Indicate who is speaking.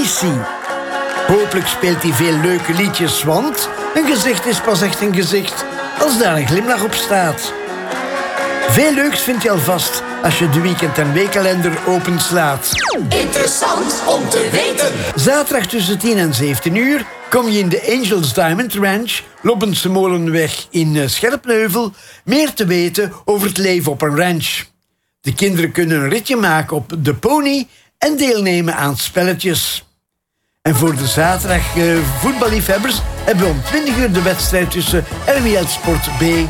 Speaker 1: DC. Hopelijk speelt hij veel leuke liedjes, want een gezicht is pas echt een gezicht als daar een glimlach op staat. Veel leuks vind je alvast als je de weekend- en weekkalender openslaat.
Speaker 2: Interessant om te weten.
Speaker 1: Zaterdag tussen 10 en 17 uur kom je in de Angels Diamond Ranch, Lobbense Molenweg in Scherpneuvel, meer te weten over het leven op een ranch. De kinderen kunnen een ritje maken op de pony en deelnemen aan spelletjes. En voor de zaterdag voetballiefhebbers hebben we om 20 uur de wedstrijd tussen RWL Sport B